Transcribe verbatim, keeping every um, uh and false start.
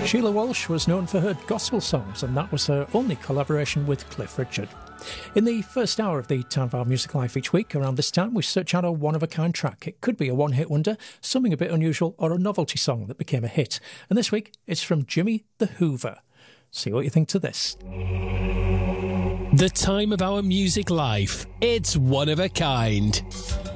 Sheila Walsh was known for her gospel songs, and that was her only collaboration with Cliff Richard. In the first hour of the Time for Our Music Life each week, around this time, we search out a one-of-a-kind track. It could be a one-hit wonder, something a bit unusual, or a novelty song that became a hit. And this week, it's from Jimmy the Hoover. See what you think to this. The Time of Our Music Life. It's one of a kind.